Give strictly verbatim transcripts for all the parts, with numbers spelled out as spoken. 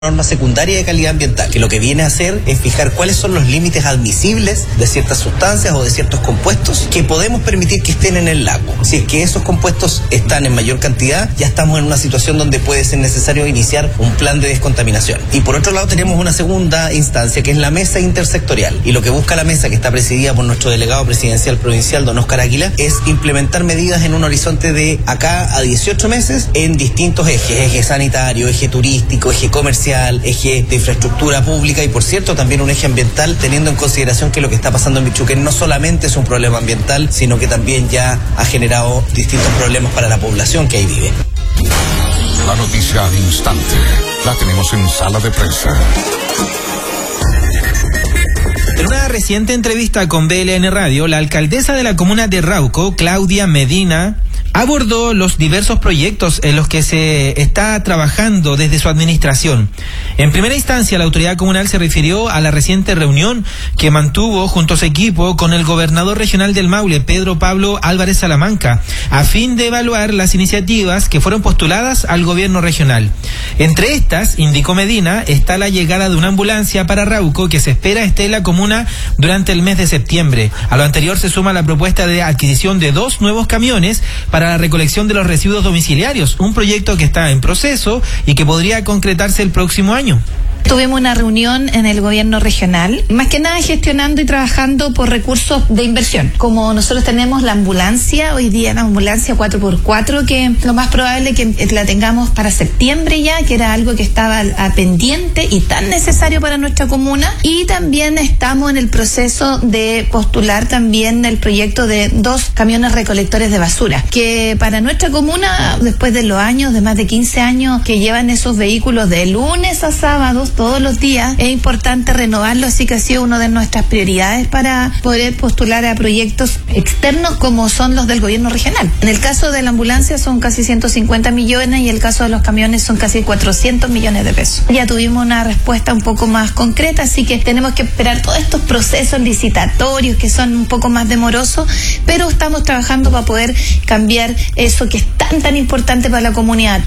norma secundaria de calidad ambiental, que lo que viene a hacer es fijar cuáles son los límites admisibles de ciertas sustancias o de ciertos compuestos que podemos permitir que estén en el lago. Si es que esos compuestos están en mayor cantidad, ya estamos en una situación donde puede ser necesario iniciar un plan de descontaminación. Y por otro lado tenemos una segunda instancia que es la mesa intersectorial, y lo que busca la mesa, que está presidida por nuestro delegado presidencial provincial, don Oscar Águila, es implementar medidas en un horizonte de acá a dieciocho meses en distintos ejes: eje sanitario, eje turístico, eje comercial, eje de infraestructura pública y, por cierto, también un eje ambiental, teniendo en consideración que lo que está pasando en Bichuquén no solamente es un problema ambiental, sino que también ya ha generado distintos problemas para la población que ahí vive. La noticia al instante la tenemos en Sala de Prensa. En una reciente entrevista con B L N Radio, la alcaldesa de la comuna de Rauco, Claudia Medina, abordó los diversos proyectos en los que se está trabajando desde su administración. En primera instancia, la autoridad comunal se refirió a la reciente reunión que mantuvo junto a su equipo con el gobernador regional del Maule, Pedro Pablo Álvarez Salamanca, a fin de evaluar las iniciativas que fueron postuladas al gobierno regional. Entre estas, indicó Medina, está la llegada de una ambulancia para Rauco que se espera esté en la comuna durante el mes de septiembre. A lo anterior se suma la propuesta de adquisición de dos nuevos camiones para la recolección de los residuos domiciliarios, un proyecto que está en proceso y que podría concretarse el próximo año. Tuvimos una reunión en el gobierno regional, más que nada gestionando y trabajando por recursos de inversión. Como nosotros tenemos la ambulancia, hoy día la ambulancia cuatro por cuatro, que lo más probable que la tengamos para septiembre ya, que era algo que estaba a pendiente y tan necesario para nuestra comuna. Y también estamos en el proceso de postular también el proyecto de dos camiones recolectores de basura, que para nuestra comuna, después de los años, de más de quince años que llevan esos vehículos de lunes a sábados, todos los días, es importante renovarlo, así que ha sido una de nuestras prioridades para poder postular a proyectos externos como son los del gobierno regional. En el caso de la ambulancia son casi ciento cincuenta millones y el caso de los camiones son casi cuatrocientos millones de pesos. Ya tuvimos una respuesta un poco más concreta, así que tenemos que esperar todos estos procesos licitatorios que son un poco más demorosos, pero estamos trabajando para poder cambiar eso que es tan tan importante para la comunidad.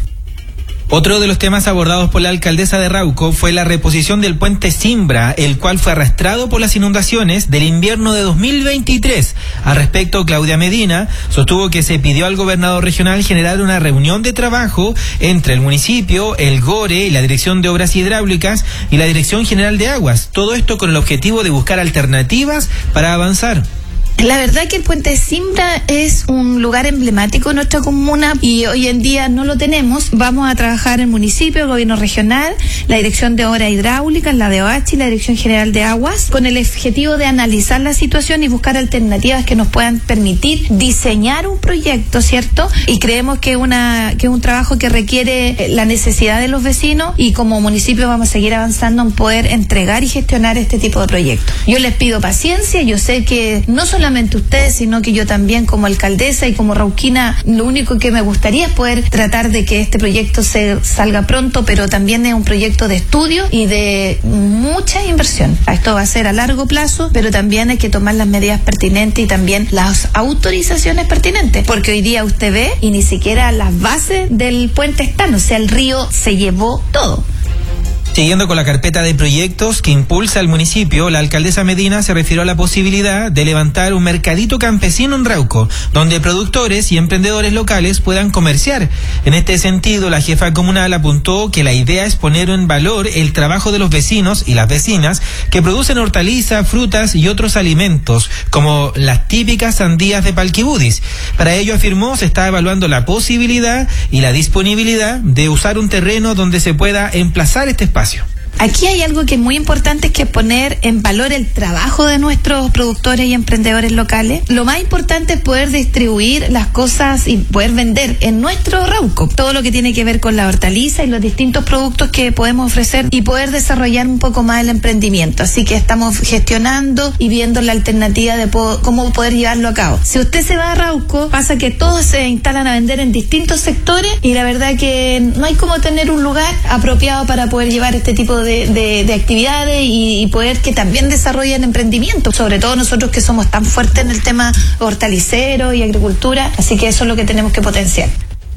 Otro de los temas abordados por la alcaldesa de Rauco fue la reposición del puente Simbra, el cual fue arrastrado por las inundaciones del invierno de dos mil veintitrés. Al respecto, Claudia Medina sostuvo que se pidió al gobernador regional generar una reunión de trabajo entre el municipio, el GORE, la Dirección de Obras Hidráulicas y la Dirección General de Aguas. Todo esto con el objetivo de buscar alternativas para avanzar. La verdad que el puente Simbra es un lugar emblemático en nuestra comuna y hoy en día no lo tenemos. Vamos a trabajar en el municipio, el gobierno regional, la Dirección de Obras Hidráulicas, la D O H y la Dirección General de Aguas, con el objetivo de analizar la situación y buscar alternativas que nos puedan permitir diseñar un proyecto, ¿cierto? Y creemos que, una, que es un trabajo que requiere la necesidad de los vecinos, y como municipio vamos a seguir avanzando en poder entregar y gestionar este tipo de proyectos. Yo les pido paciencia, yo sé que no solamente solamente ustedes, sino que yo también como alcaldesa y como rauquina, lo único que me gustaría es poder tratar de que este proyecto se salga pronto, pero también es un proyecto de estudio y de mucha inversión. Esto va a ser a largo plazo, pero también hay que tomar las medidas pertinentes y también las autorizaciones pertinentes, porque hoy día usted ve y ni siquiera las bases del puente están, o sea, el río se llevó todo. Siguiendo con la carpeta de proyectos que impulsa el municipio, la alcaldesa Medina se refirió a la posibilidad de levantar un mercadito campesino en Rauco, donde productores y emprendedores locales puedan comerciar. En este sentido, la jefa comunal apuntó que la idea es poner en valor el trabajo de los vecinos y las vecinas que producen hortalizas, frutas y otros alimentos, como las típicas sandías de Palquibudis. Para ello, afirmó, se está evaluando la posibilidad y la disponibilidad de usar un terreno donde se pueda emplazar este espacio. Aquí hay algo que es muy importante, que es poner en valor el trabajo de nuestros productores y emprendedores locales. Lo más importante es poder distribuir las cosas y poder vender en nuestro Rauco todo lo que tiene que ver con la hortaliza y los distintos productos que podemos ofrecer y poder desarrollar un poco más el emprendimiento. Así que estamos gestionando y viendo la alternativa de po- cómo poder llevarlo a cabo. Si usted se va a Rauco, pasa que todos se instalan a vender en distintos sectores y la verdad que no hay como tener un lugar apropiado para poder llevar este tipo de De, de, de actividades y, y poder que también desarrollen emprendimiento, sobre todo nosotros que somos tan fuertes en el tema hortalicero y agricultura, así que eso es lo que tenemos que potenciar.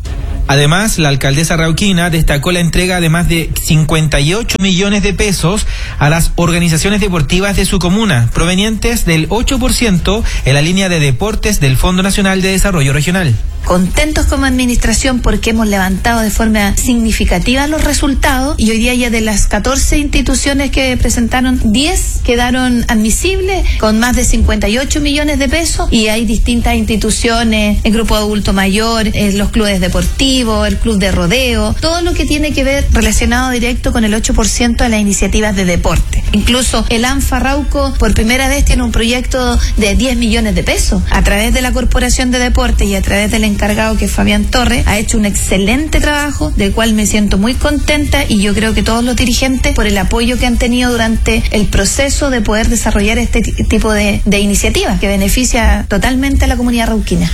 Además, la alcaldesa rauquina destacó la entrega de más de cincuenta y ocho millones de pesos a las organizaciones deportivas de su comuna, provenientes del ocho por ciento en la línea de deportes del Fondo Nacional de Desarrollo Regional. Contentos como administración porque hemos levantado de forma significativa los resultados y hoy día ya de las catorce instituciones que presentaron, diez quedaron admisibles con más de cincuenta y ocho millones de pesos y hay distintas instituciones, el grupo adulto mayor, los clubes deportivos, el club de rodeo, todo lo que tiene que ver relacionado directo con el ocho por ciento de las iniciativas de deporte. Incluso el ANFA Rauco por primera vez tiene un proyecto de diez millones de pesos a través de la Corporación de Deporte y a través del encargado que es Fabián Torres, ha hecho un excelente trabajo del cual me siento muy contenta y yo creo que todos los dirigentes por el apoyo que han tenido durante el proceso de poder desarrollar este t- tipo de, de iniciativas que beneficia totalmente a la comunidad rauquina.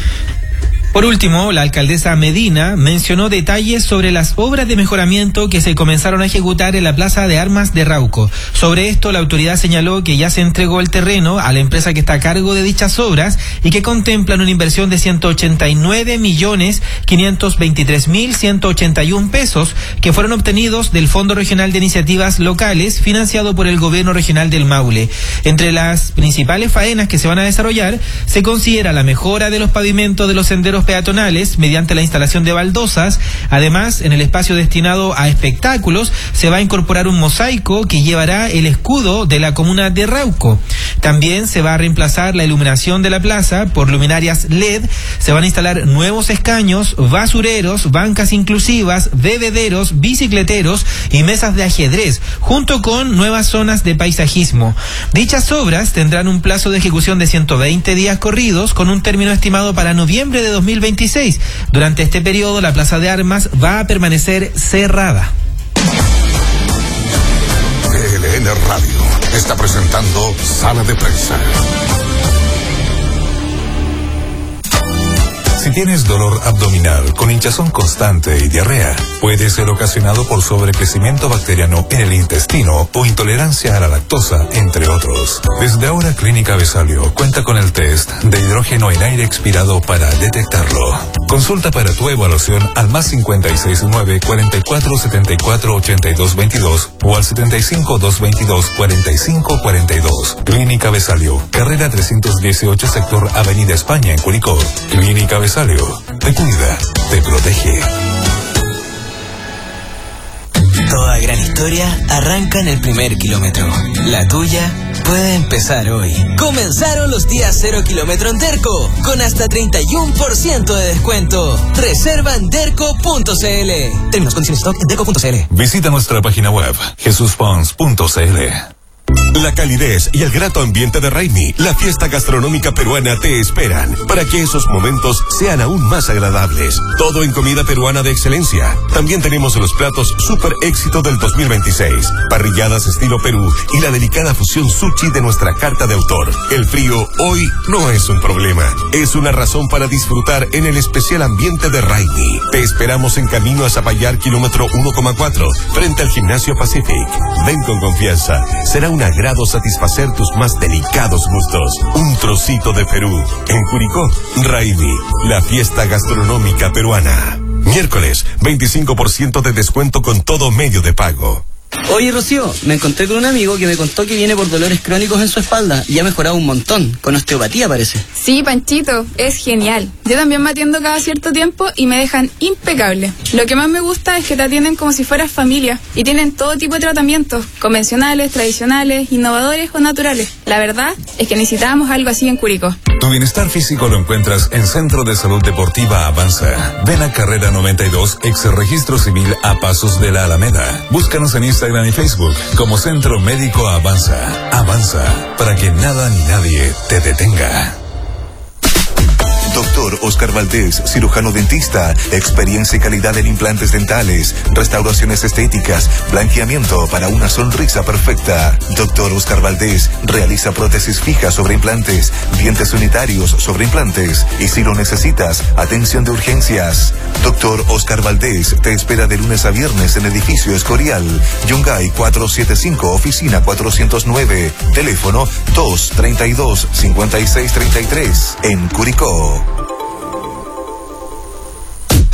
Por último, la alcaldesa Medina mencionó detalles sobre las obras de mejoramiento que se comenzaron a ejecutar en la Plaza de Armas de Rauco. Sobre esto, la autoridad señaló que ya se entregó el terreno a la empresa que está a cargo de dichas obras y que contemplan una inversión de ciento ochenta y nueve millones quinientos veintitrés mil ciento ochenta y uno pesos que fueron obtenidos del Fondo Regional de Iniciativas Locales financiado por el Gobierno Regional del Maule. Entre las principales faenas que se van a desarrollar se considera la mejora de los pavimentos de los senderos peatonales mediante la instalación de baldosas. Además, en el espacio destinado a espectáculos se va a incorporar un mosaico que llevará el escudo de la comuna de Rauco. También se va a reemplazar la iluminación de la plaza por luminarias L E D, se van a instalar nuevos escaños, basureros, bancas inclusivas, bebederos, bicicleteros y mesas de ajedrez, junto con nuevas zonas de paisajismo. Dichas obras tendrán un plazo de ejecución de ciento veinte días corridos con un término estimado para noviembre de dos mil veintiséis. Durante este periodo, la Plaza de Armas va a permanecer cerrada. T L N Radio está presentando Sala de Prensa. Si tienes dolor abdominal con hinchazón constante y diarrea, puede ser ocasionado por sobrecrecimiento bacteriano en el intestino o intolerancia a la lactosa, entre otros. Desde ahora, Clínica Vesalio cuenta con el test de hidrógeno en aire expirado para detectarlo. Consulta para tu evaluación al más cincuenta y seis nueve cuarenta y cuatro setenta y cuatro ochenta y dos veintidós o al setenta y cinco doscientos veintidós cuarenta y cinco cuarenta y dos. Clínica Vesalio, carrera trescientos dieciocho, sector Avenida España en Curicó. Clínica Vesalio. Te cuida, te protege. Toda gran historia arranca en el primer kilómetro. La tuya puede empezar hoy. Comenzaron los días cero kilómetro en Derco, con hasta treinta y uno por ciento de descuento. Reserva en derco punto c l. Términos, condiciones, stock en derco punto c l. Visita nuestra página web, jesus pons punto c l. La calidez y el grato ambiente de Raimi, la fiesta gastronómica peruana, te esperan para que esos momentos sean aún más agradables. Todo en comida peruana de excelencia. También tenemos los platos super éxito del dos mil veintiséis, parrilladas estilo Perú y la delicada fusión sushi de nuestra carta de autor. El frío hoy no es un problema, es una razón para disfrutar en el especial ambiente de Raimi. Te esperamos en camino a Zapallar, kilómetro uno coma cuatro, frente al Gimnasio Pacific. Ven con confianza, será un agrado satisfacer tus más delicados gustos. Un trocito de Perú. En Curicó, Raimi, la fiesta gastronómica peruana. Miércoles, veinticinco por ciento de descuento con todo medio de pago. Oye, Rocío, me encontré con un amigo que me contó que viene por dolores crónicos en su espalda y ha mejorado un montón, con osteopatía parece. Sí, Panchito, es genial. Yo también me atiendo cada cierto tiempo y me dejan impecable. Lo que más me gusta es que te atienden como si fueras familia y tienen todo tipo de tratamientos, convencionales, tradicionales, innovadores o naturales. La verdad es que necesitábamos algo así en Curicó. Tu bienestar físico lo encuentras en Centro de Salud Deportiva Avanza. Ven a Carrera noventa y dos, ex registro civil a pasos de la Alameda. Búscanos en Instagram y Facebook como Centro Médico Avanza. Avanza, para que nada ni nadie te detenga. Doctor Oscar Valdés, cirujano dentista, experiencia y calidad en implantes dentales, restauraciones estéticas, blanqueamiento para una sonrisa perfecta. Doctor Oscar Valdés realiza prótesis fijas sobre implantes, dientes unitarios sobre implantes y si lo necesitas, atención de urgencias. Doctor Oscar Valdés te espera de lunes a viernes en edificio Escorial, Yungay cuatrocientos setenta y cinco, oficina cuatrocientos nueve, teléfono dos treinta y dos, cincuenta y seis treinta y tres, en Curicó.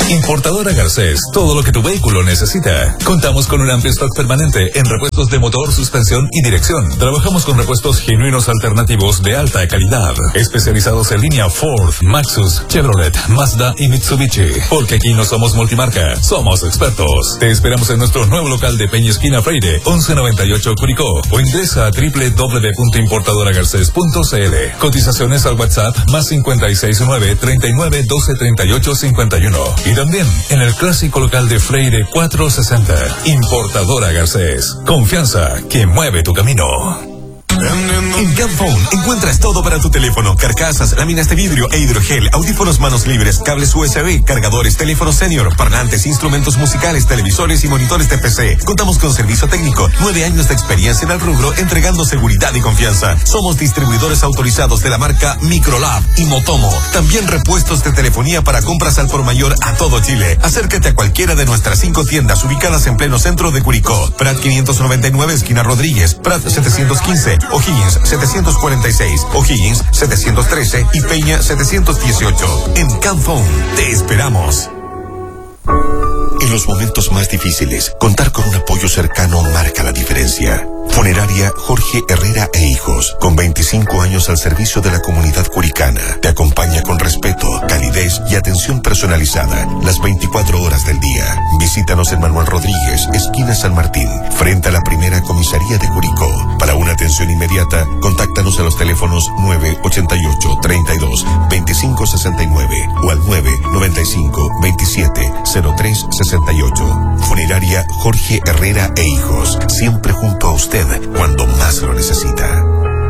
Importadora Garcés, todo lo que tu vehículo necesita. Contamos con un amplio stock permanente en repuestos de motor, suspensión y dirección. Trabajamos con repuestos genuinos alternativos de alta calidad, especializados en línea Ford, Maxus, Chevrolet, Mazda y Mitsubishi. Porque aquí no somos multimarca, somos expertos. Te esperamos en nuestro nuevo local de Peña Esquina Freire, once noventa y ocho Curicó, o ingresa a doble u doble u doble u punto importadora garcés punto c l. Cotizaciones al WhatsApp más cincuenta y seis nueve, treinta y nueve, doce, treinta y ocho, cincuenta y uno. Y también en el clásico local de Freire cuatrocientos sesenta. Importadora Garcés. Confianza que mueve tu camino. En Camphone encuentras todo para tu teléfono: carcasas, láminas de vidrio e hidrogel, audífonos manos libres, cables U S B, cargadores, teléfonos senior, parlantes, instrumentos musicales, televisores y monitores de P C. Contamos con servicio técnico, nueve años de experiencia en el rubro, entregando seguridad y confianza. Somos distribuidores autorizados de la marca Microlab y Motomo. También repuestos de telefonía para compras al por mayor a todo Chile. Acércate a cualquiera de nuestras cinco tiendas ubicadas en pleno centro de Curicó: Prat quinientos noventa y nueve, esquina Rodríguez; Prat setecientos quince, O'Higgins setecientos cuarenta y seis, O'Higgins setecientos trece y Peña setecientos dieciocho. En Camphone te esperamos. En los momentos más difíciles, contar con un apoyo cercano marca la diferencia. Funeraria Jorge Herrera e Hijos, con veinticinco años al servicio de la comunidad curicana, te acompaña con respeto, calidez y atención personalizada las veinticuatro horas del día. Visítanos en Manuel Rodríguez, esquina San Martín, frente a la primera comisaría de Curicó. Para una atención inmediata, contáctanos a los teléfonos nueve ochenta y ocho, treinta y dos, veinticinco sesenta y nueve o al nueve noventa y cinco, veintisiete, cero tres sesenta y ocho. Funeraria Jorge Herrera e Hijos, siempre junto a usted cuando más lo necesita.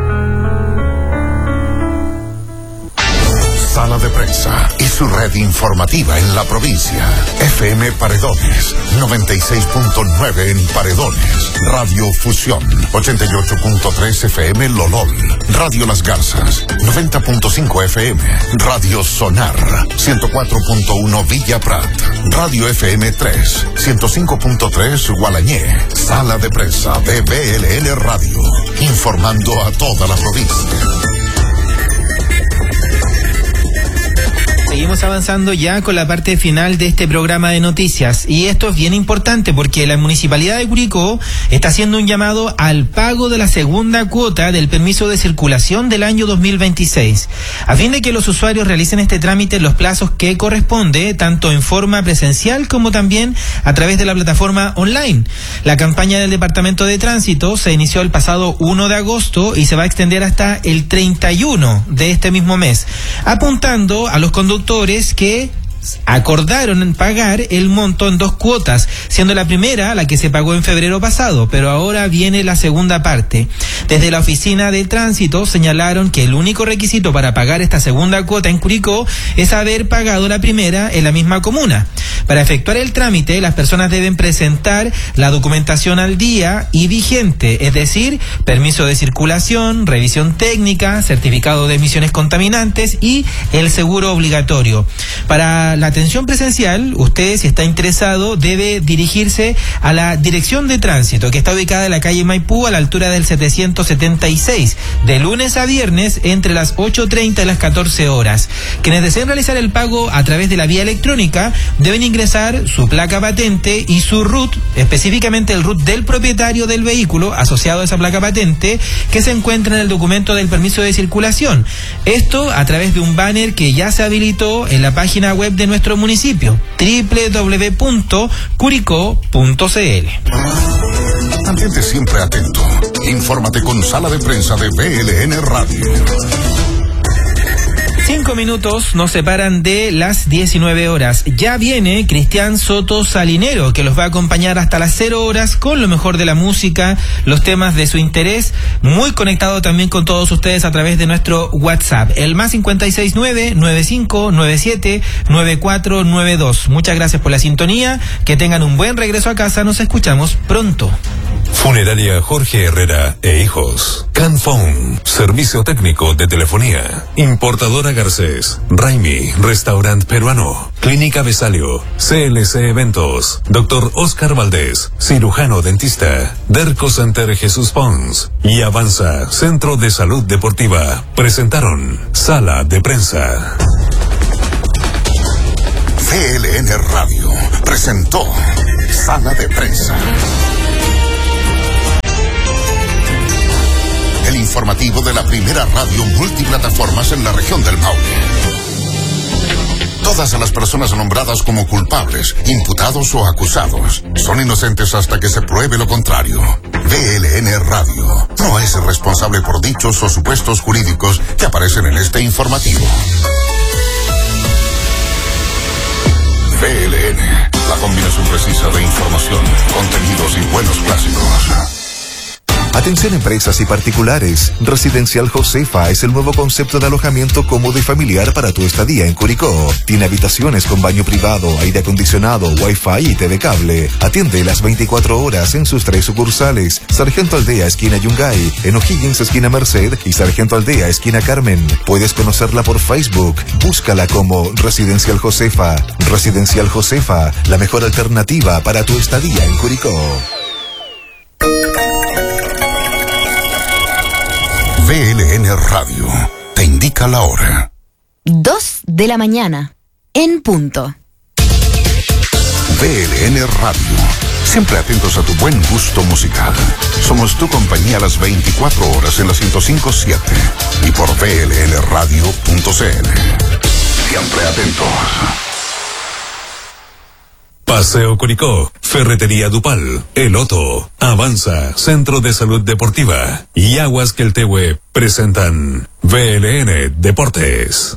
Sala de Prensa y su red informativa en la provincia. F M Paredones, noventa y seis punto nueve en Paredones. Radio Fusión, ochenta y ocho punto tres F M Lolol. Radio Las Garzas, noventa punto cinco F M. Radio Sonar, ciento cuatro punto uno Villa Prat. Radio F M tres, ciento cinco punto tres Gualañé. Sala de Prensa de B L N Radio, informando a toda la provincia. Seguimos avanzando ya con la parte final de este programa de noticias, y esto es bien importante porque la Municipalidad de Curicó está haciendo un llamado al pago de la segunda cuota del permiso de circulación del año dos mil veintiséis, a fin de que los usuarios realicen este trámite en los plazos que corresponde, tanto en forma presencial como también a través de la plataforma online. La campaña del Departamento de Tránsito se inició el pasado uno de agosto y se va a extender hasta el treinta y uno de este mismo mes, apuntando a los conductores que acordaron pagar el monto en dos cuotas, siendo la primera la que se pagó en febrero pasado, pero ahora viene la segunda parte. Desde la oficina de tránsito señalaron que el único requisito para pagar esta segunda cuota en Curicó es haber pagado la primera en la misma comuna. Para efectuar el trámite, las personas deben presentar la documentación al día y vigente, es decir, permiso de circulación, revisión técnica, certificado de emisiones contaminantes y el seguro obligatorio. Para la atención presencial, usted, si está interesado, debe dirigirse a la Dirección de Tránsito, que está ubicada en la calle Maipú, a la altura del setecientos setenta y seis, de lunes a viernes entre las ocho treinta y las catorce horas. Quienes deseen realizar el pago a través de la vía electrónica deben ingresar su placa patente y su R U T, específicamente el R U T del propietario del vehículo asociado a esa placa patente, que se encuentra en el documento del permiso de circulación. Esto a través de un banner que ya se habilitó en la página web de nuestro municipio, doble u doble u doble u punto curicó punto c l. Mantente siempre atento. Infórmate con Sala de Prensa de B L N Radio. Cinco minutos nos separan de las diecinueve horas. Ya viene Cristian Soto Salinero, que los va a acompañar hasta las cero horas con lo mejor de la música, los temas de su interés, muy conectado también con todos ustedes a través de nuestro WhatsApp, el más cincuenta y seis nueve, noventa y cinco, noventa y siete, noventa y cuatro noventa y dos. Muchas gracias por la sintonía, que tengan un buen regreso a casa, nos escuchamos pronto. Funeraria Jorge Herrera e Hijos. Camphone, servicio técnico de telefonía. Importadora Garcés. Raimi, restaurante peruano. Clínica Besalio. C L C Eventos. Doctor Oscar Valdés, cirujano dentista. Derco Center Jesús Pons. Y Avanza, Centro de Salud Deportiva. Presentaron Sala de Prensa. V L N Radio presentó Sala de Prensa. El informativo de la primera radio multiplataformas en la región del Maule. Todas las personas nombradas como culpables, imputados o acusados son inocentes hasta que se pruebe lo contrario. V L N Radio no es responsable por dichos o supuestos jurídicos que aparecen en este informativo. V L N, la combinación precisa de información, contenidos y buenos clásicos. Atención empresas y particulares. Residencial Josefa es el nuevo concepto de alojamiento cómodo y familiar para tu estadía en Curicó. Tiene habitaciones con baño privado, aire acondicionado, wifi y T V cable. Atiende las veinticuatro horas en sus tres sucursales. Sargento Aldea, esquina Yungay, en O'Higgins, esquina Merced, y Sargento Aldea, esquina Carmen. Puedes conocerla por Facebook. Búscala como Residencial Josefa. Residencial Josefa, la mejor alternativa para tu estadía en Curicó. V L N Radio te indica la hora. Dos de la mañana, en punto. V L N Radio, siempre atentos a tu buen gusto musical. Somos tu compañía a las veinticuatro horas en la ciento cinco punto siete y por V L N radio punto c l. Siempre atentos. Paseo Curicó, Ferretería Dupal, El Otto, Avanza, Centro de Salud Deportiva y Aguas Queltehue presentan V L N Deportes.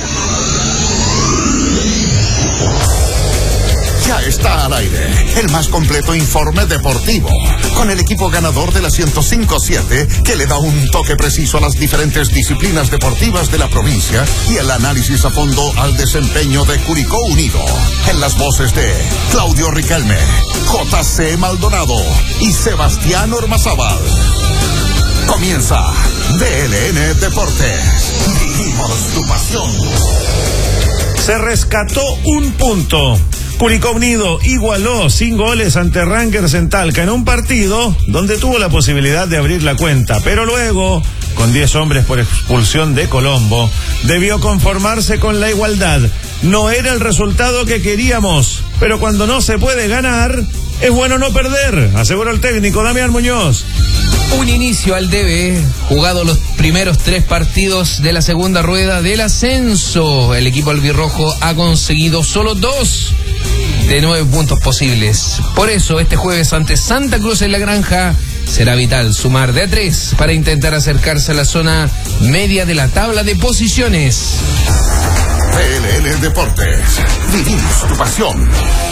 Ya está al aire el más completo informe deportivo, con el equipo ganador de la ciento cinco punto siete que le da un toque preciso a las diferentes disciplinas deportivas de la provincia y el análisis a fondo al desempeño de Curicó Unido. En las voces de Claudio Riquelme, J C Maldonado y Sebastián Ormazábal. Comienza V L N Deportes. Vivimos tu pasión. Se rescató un punto. Curicó Unido igualó sin goles ante Rangers en Talca en un partido donde tuvo la posibilidad de abrir la cuenta, pero luego, con diez hombres por expulsión de Colombo, debió conformarse con la igualdad. No era el resultado que queríamos, pero cuando no se puede ganar, es bueno no perder, aseguró el técnico Damián Muñoz. Un inicio al debe, jugado los primeros tres partidos de la segunda rueda del ascenso. El equipo albirrojo ha conseguido solo dos de nueve puntos posibles. Por eso, este jueves ante Santa Cruz en la Granja, será vital sumar de a tres para intentar acercarse a la zona media de la tabla de posiciones. V L N Deportes, vivimos tu pasión.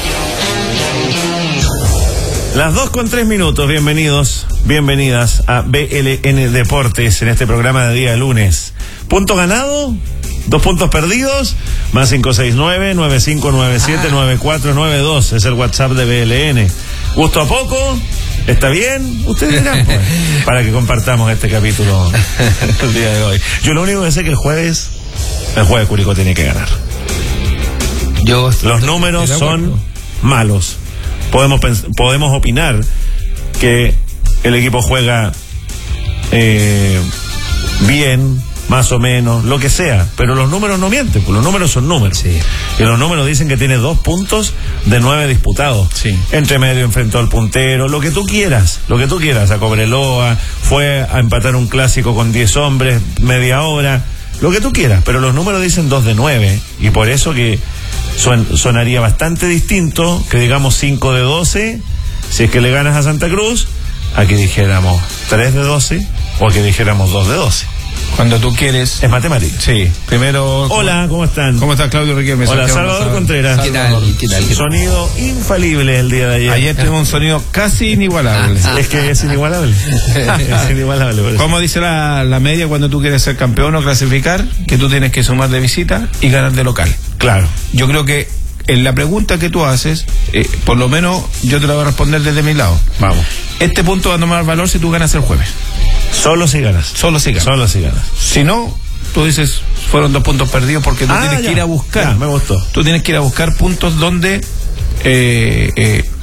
Las dos con tres minutos, bienvenidos, bienvenidas a V L N Deportes en este programa de día lunes. Punto ganado, dos puntos perdidos, más cinco seis nueve, nueve cinco nueve siete, nueve cuatro nueve dos, es el WhatsApp de V L N. ¿Gusto a poco? ¿Está bien? Ustedes dirán, pues, para que compartamos este capítulo el día de hoy. Yo lo único que sé es que el jueves, el jueves Curicó tiene que ganar. Yo Los números son malos. Podemos pens- podemos opinar que el equipo juega eh, bien, más o menos, lo que sea, pero los números no mienten, pues los números son números. Sí. Y los números dicen que tiene dos puntos de nueve disputados. Sí. Entre medio enfrentó al puntero, lo que tú quieras, lo que tú quieras, a Cobreloa, fue a empatar un clásico con diez hombres, media hora, lo que tú quieras, pero los números dicen dos de nueve, y por eso que Son, sonaría bastante distinto que digamos cinco de doce si es que le ganas a Santa Cruz, a que dijéramos tres de doce o a que dijéramos dos de doce. Cuando tú quieres. Es matemática. Sí. Primero. Hola, ¿cómo están? ¿Cómo está Claudio Riquelme? Hola, Salvador Contreras. ¿Qué tal? ¿Qué tal? Sonido infalible el día de ayer. Ayer tuvimos un sonido casi inigualable. Es que es inigualable. Es inigualable. Por eso. ¿Cómo dice la, la media cuando tú quieres ser campeón o clasificar? Que tú tienes que sumar de visita y ganar de local. Claro. Yo creo que en la pregunta que tú haces, eh, por lo menos yo te la voy a responder desde mi lado. Vamos. Este punto va a tomar valor si tú ganas el jueves. Solo si ganas. Solo si ganas. Solo si ganas. Si no, tú dices, fueron dos puntos perdidos porque tú ah, tienes ya, que ir a buscar. Ya, me gustó. Tú tienes que ir a buscar puntos donde eh, eh,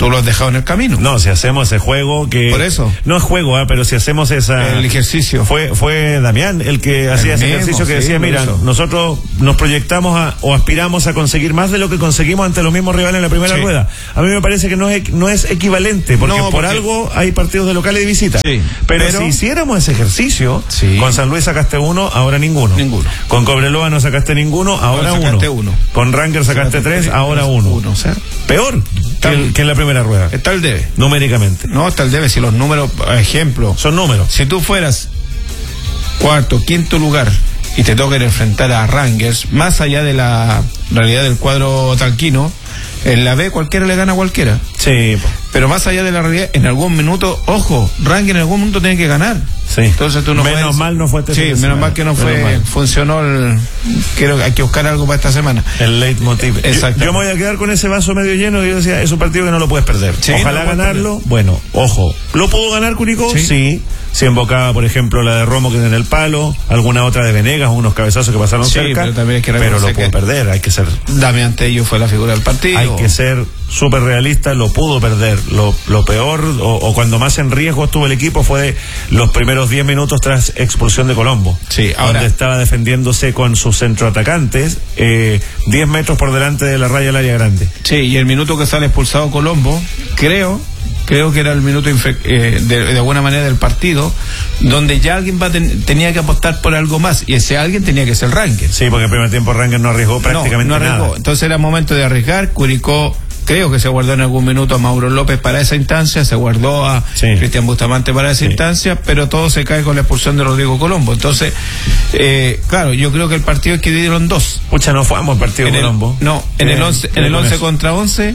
tú lo has dejado en el camino. No, si hacemos ese juego que... Por eso. No es juego, ¿eh? Pero si hacemos esa... El ejercicio. Fue fue Damián el que el hacía ese mismo, ejercicio que sí, decía, mira, eso. nosotros nos proyectamos a, o aspiramos a conseguir más de lo que conseguimos ante los mismos rivales en la primera sí. rueda. A mí me parece que no es, no es equivalente, porque, no, porque por algo hay partidos de local y de visita. Sí, pero, pero si hiciéramos ese ejercicio, sí. con San Luis sacaste uno, ahora ninguno. Ninguno. Con Cobreloa no sacaste ninguno, ahora no, sacaste uno. uno. Con Ranger sacaste tres, tres, ahora uno. uno. O sea, peor que, el, que en la primera rueda. Está el debe. Numéricamente. No, está el debe. Si los números, ejemplo. Son números. Si tú fueras cuarto, quinto lugar y te toca enfrentar a Rangers, más allá de la realidad del cuadro talquino, en la B cualquiera le gana a cualquiera. Sí. Pero más allá de la realidad, en algún minuto, ojo, Rangers en algún minuto tiene que ganar. Sí. Entonces tú no menos puedes... mal no fue este Sí, menos semana. mal que no fue, mal. funcionó el... Creo que hay que buscar algo para esta semana. El leitmotiv. Exacto. Yo, yo me voy a quedar con ese vaso medio lleno y yo decía, es un partido que no lo puedes perder. Sí, Ojalá no ganarlo. Perder. Bueno, ojo, ¿lo pudo ganar Curicó? Sí. sí. Se invocaba, por ejemplo, la de Romo que en el palo, alguna otra de Venegas, unos cabezazos que pasaron sí, cerca, pero, también hay que pero lo pudo que perder, hay que ser... Damián Tello fue la figura del partido. Hay que ser súper realista, lo pudo perder. Lo, lo peor, o, o cuando más en riesgo estuvo el equipo, fue los primeros diez minutos tras expulsión de Colombo. Sí, ahora... Donde estaba defendiéndose con sus centroatacantes, eh, diez metros por delante de la raya del área grande. Sí, y el minuto que sale expulsado Colombo, creo... Creo que era el minuto eh, de, de alguna manera del partido, donde ya alguien va ten, tenía que apostar por algo más, y ese alguien tenía que ser Rangers. Sí, porque el primer tiempo Rangers no arriesgó prácticamente no, no arriesgó. nada. Entonces era momento de arriesgar. Curicó creo que se guardó en algún minuto a Mauro López para esa instancia, se guardó a sí. Cristian Bustamante para esa sí. instancia, pero todo se cae con la expulsión de Rodrigo Colombo. Entonces, eh, claro, yo creo que el partido hay que dividirlo en dos. Pucha, no fue ambos el partido en Colombo. El, no, en eh, el once, en el once contra once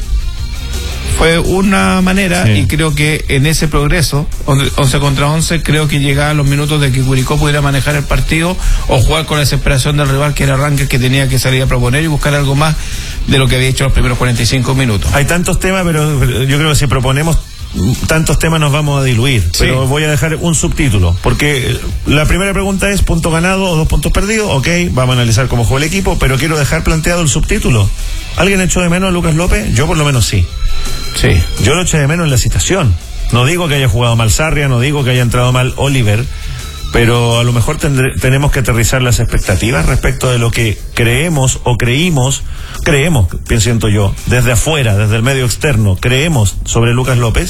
fue una manera sí. y creo que en ese progreso, once contra once, creo que llegaban los minutos de que Curicó pudiera manejar el partido o jugar con la desesperación del rival que era Rangers, que tenía que salir a proponer y buscar algo más de lo que había hecho los primeros cuarenta y cinco minutos. Hay tantos temas, pero yo creo que si proponemos tantos temas nos vamos a diluir, sí. pero voy a dejar un subtítulo, porque la primera pregunta es punto ganado o dos puntos perdidos, ok, vamos a analizar cómo jugó el equipo, pero quiero dejar planteado el subtítulo. ¿Alguien echó de menos a Lucas López? Yo por lo menos sí. Sí. Yo lo eché de menos en la citación. No digo que haya jugado mal Sarria, no digo que haya entrado mal Oliver, pero a lo mejor tendré, tenemos que aterrizar las expectativas respecto de lo que creemos o creímos, creemos, pienso yo, desde afuera, desde el medio externo, creemos sobre Lucas López.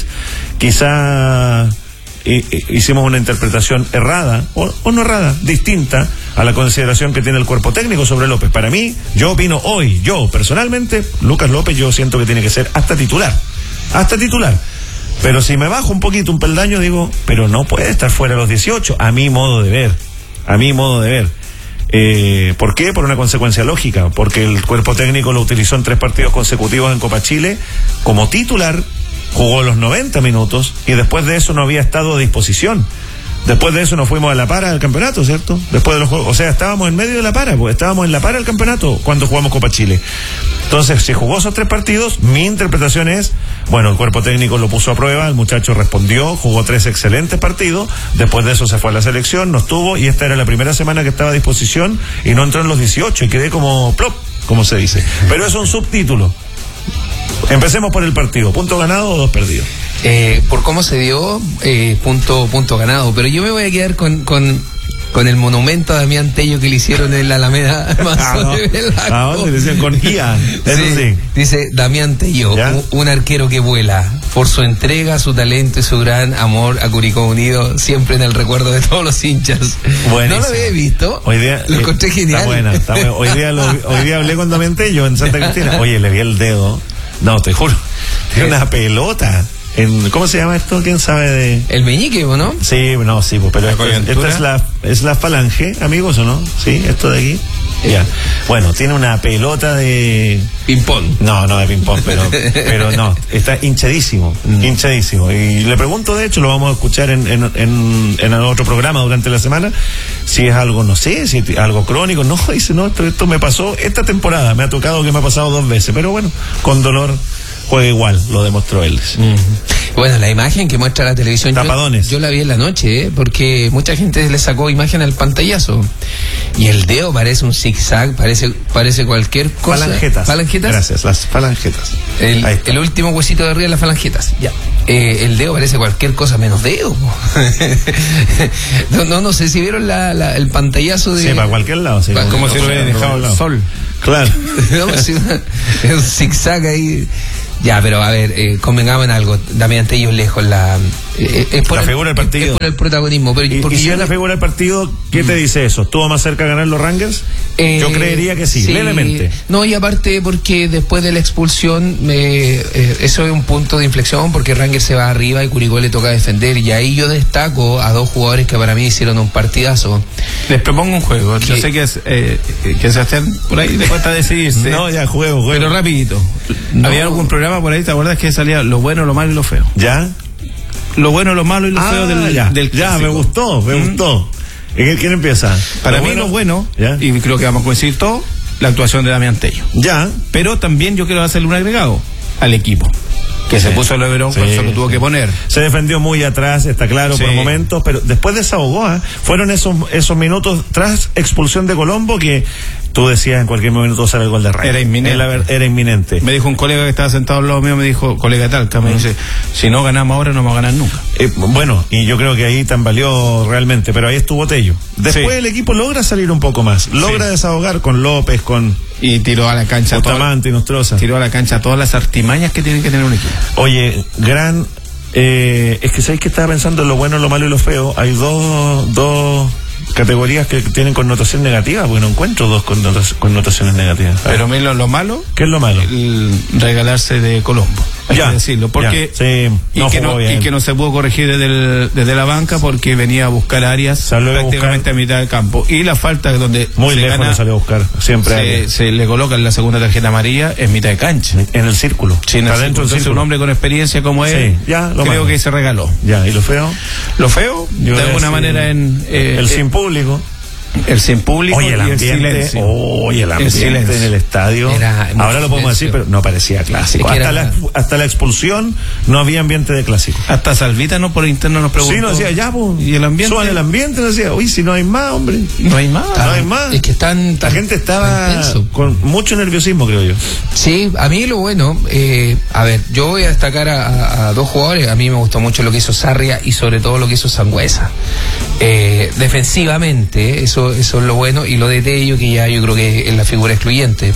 Quizá hicimos una interpretación errada, o, o no errada, distinta a la consideración que tiene el cuerpo técnico sobre López. Para mí, yo opino hoy, yo personalmente, Lucas López yo siento que tiene que ser hasta titular, hasta titular. Pero si me bajo un poquito, un peldaño, digo, pero no puede estar fuera de los dieciocho, a mi modo de ver, a mi modo de ver. Eh, ¿Por qué? Por una consecuencia lógica, porque el cuerpo técnico lo utilizó en tres partidos consecutivos en Copa Chile como titular, jugó los noventa minutos y después de eso no había estado a disposición. Después de eso nos fuimos a la para del campeonato, ¿cierto? Después de los juegos, o sea, estábamos en medio de la para, pues estábamos en la para del campeonato cuando jugamos Copa Chile. Entonces, si jugó esos tres partidos, mi interpretación es, bueno, el cuerpo técnico lo puso a prueba, el muchacho respondió, jugó tres excelentes partidos, después de eso se fue a la selección, no estuvo, y esta era la primera semana que estaba a disposición y no entró en los dieciocho y quedé como plop, como se dice. Pero es un subtítulo. Empecemos por el partido, punto ganado o dos perdidos. Eh, por cómo se dio, eh, punto punto ganado, pero yo me voy a quedar con con, con el monumento a Damián Tello que le hicieron en la Alameda Mazo no, de Velasco. ¿A dónde le decían con Ia? Eso sí, sí. Dice Damián Tello, un, un arquero que vuela, por su entrega, su talento y su gran amor a Curicó Unido, siempre en el recuerdo de todos los hinchas. Buenísimo. ¿No lo había visto? Hoy día, lo encontré genial. Está buena, está buena. Hoy día, lo, hoy día hablé con Damián Tello en Santa Cristina. Oye, le vi el dedo. No, te juro. Tiene una pelota. En, ¿Cómo se llama esto? ¿Quién sabe de...? El meñique, ¿no? Sí, no, sí, pero esta, esta es la es la falange, amigos, ¿o no? Sí, esto de aquí. Eh. Ya. Bueno, tiene una pelota de... ping-pong. No, no de ping-pong, pero, pero no, está hinchadísimo, mm. hinchadísimo. Y le pregunto, de hecho, lo vamos a escuchar en, en, en, en otro programa durante la semana, si es algo, no sé, si es algo crónico. No, dice, no, esto, esto me pasó esta temporada, me ha tocado que me ha pasado dos veces, pero bueno, con dolor... juega igual, lo demostró él. Mm. Bueno, la imagen que muestra la televisión, Tapadones. Yo, yo la vi en la noche, ¿eh? Porque mucha gente le sacó imagen al pantallazo. Y el dedo parece un zigzag, parece parece cualquier cosa. Falangetas. Falangetas. Gracias, las falangetas. El, el último huesito de arriba de las falangetas. Ya. Eh, el dedo parece cualquier cosa menos dedo. no, no, no sé si vieron la, la, el pantallazo de. Sí, para cualquier lado. Sí, como no, si lo hubieran dejado al sol. Claro. No, sí, es un zigzag ahí. Ya, pero a ver, eh, convengamos en algo. Damián Tello lejos la. Eh, es por la el, figura del partido. Es por el protagonismo. Pero y, porque y si yo es la figura del partido, ¿qué mm. te dice eso? ¿Estuvo más cerca de ganar los Rangers? Eh, yo creería que sí, sí, levemente. No, y aparte porque después de la expulsión, me, eh, eso es un punto de inflexión porque Rangers se va arriba y Curicó le toca defender. Y ahí yo destaco a dos jugadores que para mí hicieron un partidazo. Les propongo un juego. Yo sé que es, eh, que se hacen por ahí, le cuesta decidirse. No, ya juego, juego. Pero rapidito. No. Había algún programa por ahí, ¿te acuerdas que salía lo bueno, lo malo y lo feo? ¿Ya? Lo bueno, lo malo y lo ah, feo del, ya, del ya, me gustó, me ¿Mm? gustó. ¿Quién empieza? Para mí lo bueno, ¿ya? Y creo que vamos a coincidir todos, la actuación de Damián Tello. Ya. Pero también yo quiero hacerle un agregado al equipo. Que sí. se puso el overón, sí, eso lo tuvo sí. que poner. Se defendió muy atrás, está claro, sí. por momentos, pero después desahogó, ¿eh? Fueron esos esos minutos tras expulsión de Colombo que tú decías en cualquier momento sale el gol de Rangers. Era inminente. Era, era inminente. Me dijo un colega que estaba sentado al lado mío, me dijo, colega tal, que me dice, si no ganamos ahora no vamos a ganar nunca. Eh, bueno, y yo creo que ahí tambaleó realmente, pero ahí estuvo Tello. Después sí. el equipo logra salir un poco más, logra sí. desahogar con López, con... Y tiró a la cancha Bustamante y Nostroza. Tiró a la cancha todas las artimañas que tienen que tener un equipo. Oye, gran... Eh, es que sabéis que estaba pensando en lo bueno, lo malo y lo feo. Hay dos... dos categorías que tienen connotación negativa, porque no encuentro dos connotaciones negativas. Pero a mí lo, lo malo, ¿qué es lo malo? El regalarse de Colombo, hay ya, que decirlo, porque ya, sí, y, no que no, y que no se pudo corregir desde, el, desde la banca porque venía a buscar áreas salió prácticamente a, buscar, a mitad del campo y la falta donde muy se lejos gana, le salió a buscar siempre se, se le coloca en la segunda tarjeta amarilla en mitad de cancha, en el círculo, sí, en el círculo. Entonces un hombre con experiencia como él, sí, ya, creo malo. que se regaló. Ya, y lo feo, lo feo Yo de alguna manera en eh, el eh, sin público. El sin público oye, el y ambiente, el silencio. Oye, el ambiente el en el estadio. Ahora lo podemos decir, pero no parecía clásico. Hasta, la, hasta la expulsión no había ambiente de clásico. Hasta Salvita no por interno nos preguntó. Sí, nos decía, ya, pues. Y el ambiente. Suban el ambiente, nos decía, uy, si no hay más, hombre. No hay más. No hay más. Es que están. La gente estaba con mucho nerviosismo, creo yo. Sí, a mí lo bueno, eh, a ver, yo voy a destacar a, a, a dos jugadores. A mí me gustó mucho lo que hizo Sarria y sobre todo lo que hizo Sangüesa. Eh, defensivamente, eso, eso es lo bueno. Y lo de Tello, que ya yo creo que es la figura excluyente.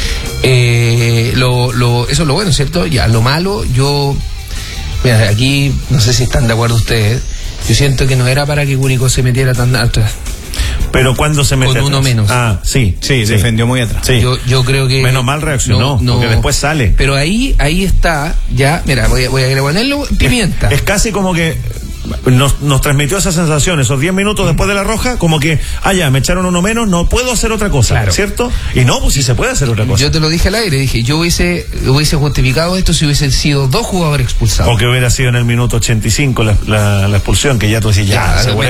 Eh, lo, lo, eso es lo bueno, ¿cierto? Ya, lo malo, yo... Mira, aquí, no sé si están de acuerdo ustedes, yo siento que no era para que Curicó se metiera tan atrás. Pero cuando se mete con uno atrás. menos. Ah, sí, sí, sí, defendió muy atrás. Sí. Yo, yo creo que... Menos mal reaccionó, no, no, porque después sale. Pero ahí, ahí está, ya, mira, voy a, voy a ponerlo, pimienta. Es, es casi como que... Nos, nos transmitió esa sensación, esos diez minutos después de la roja, como que, ah, ya, me echaron uno menos, no puedo hacer otra cosa, claro. ¿Cierto? Y no, pues sí se puede hacer otra cosa. Yo te lo dije al aire, dije, yo hubiese, hubiese justificado esto si hubiesen sido dos jugadores expulsados. O que hubiera sido en el minuto ochenta y cinco la, la, la expulsión, que ya tú decís, ya, ya